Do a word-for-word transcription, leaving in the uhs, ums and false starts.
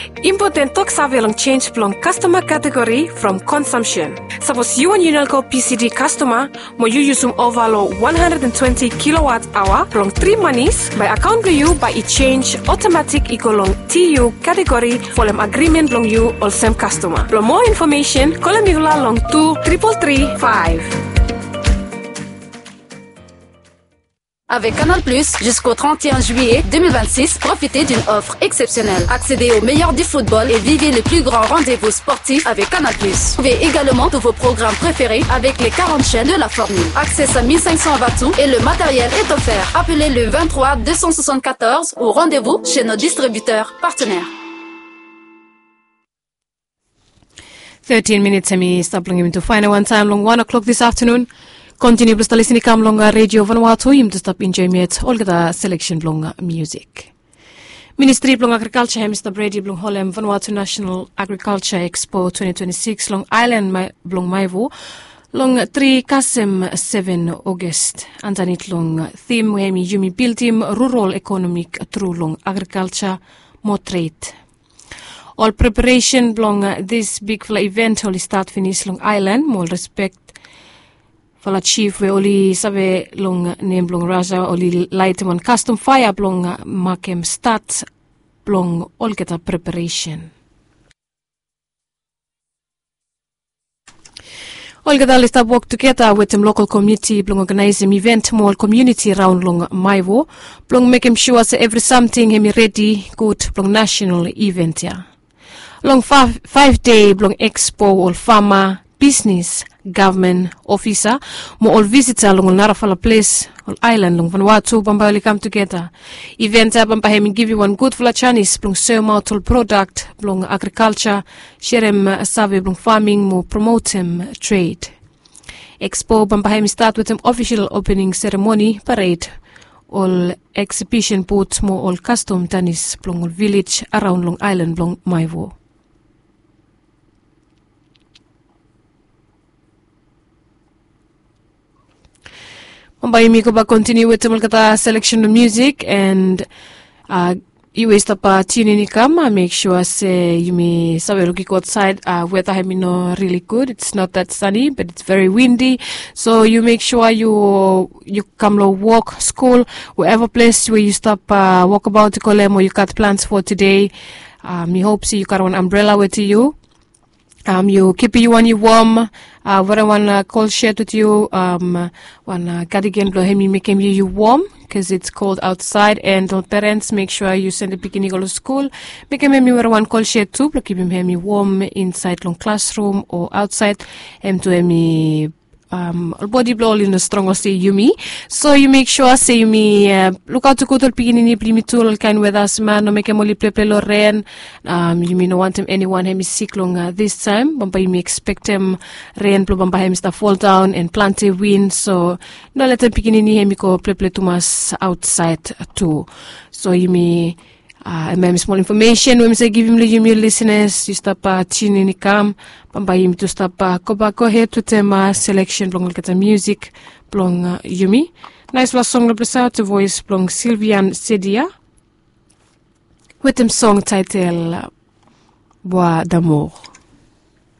Important talk savelong change plong customer category from consumption. Suppose you and Unalco P C D customer, mo you use um overlo one hundred twenty kilowatt hour plong three monies by account you by it change automatic equalong T U category for them agreement long you or same customer. For more information, call me long two triple three five. Avec Canal Plus, jusqu'au trente et un juillet deux mille vingt-six, profitez d'une offre exceptionnelle. Accédez au meilleur du football et vivez le plus grand rendez-vous sportif avec Canal Plus. Trouvez également tous vos programmes préférés avec les quarante chaînes de la formule. Accès à mille cinq cents watts et le matériel est offert. Appelez le vingt-trois deux cent soixante-quatorze ou rendez-vous chez nos distributeurs partenaires. thirteen minutes and stop long to final one time long one o'clock this afternoon. Continue plus listening kam longa radio Vanuatu im to stop enjoy met all the selection longa music. Ministry long agriculture hem stop radio long holem Vanuatu National Agriculture Expo twenty twenty-six long island long maivo long three kasem seven August antanit long theme hemi yumi build team rural economic through long agriculture more trade. All preparation long this big event will start finish long island more respect Fala chief we oli save long name long raja oli light on custom fire long makem start long all get a preparation. All get all start work together with them local community long organize them event more community around long maivo long make him sure say every something him ready good long national event ya. Long five, five day long expo all farmer business government officer mo all visitor long narafala place all island long Vanuatu bamba come together event bamba hemi give you one good full chance long sell out all product long agriculture share em save long farming mo promote them trade expo bamba hemi start with an official opening ceremony parade all exhibition put mo all custom tennis long all village around long island long maivo. By me go back continue with the selection of music and uh you waste up uh tuning come uh, make sure say you may sabe look outside uh weather have been no really good. It's not that sunny but it's very windy, so you make sure you you come low walk school wherever place where you stop uh walk about to colem or you cut plants for today. Um you hope see you got one umbrella with you. Um, you keep you one you warm, uh, what I want to call share with you, um, one, uh, cardigan blow him, make him you warm, cause it's cold outside, and all parents, make sure you send the beginning to school, make him you one call share too, but keep him him warm inside long classroom or outside, him to him, um, body blow in the strong say you me, so you make sure say you me, uh, look out to go to the beginning, you me tool kind with us man, no make him only play play lo rain, um, you may not want him anyone him is sick long uh, this time, but you may expect him rain, blow bamba him stuff fall down and plenty wind, so no let him beginning him go play play too much outside too, so you may Uh, and small information when say give him the you listeners you stop uh, tuning come bamba him to stop uh, go back go ahead to them uh, selection long get the music blong uh, yumi nice last song represent to voice blong Sylvian Sedia with them song title uh, Bois d'amour.